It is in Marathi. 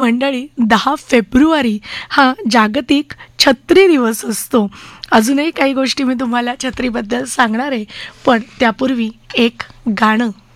मंडळी, 10 फेब्रुवारी हा जागतिक छत्री दिवस असतो. अजूनही काही गोष्टी मी तुम्हाला छत्रीबद्दल सांगणार आहे, पण त्यापूर्वी एक गाणं.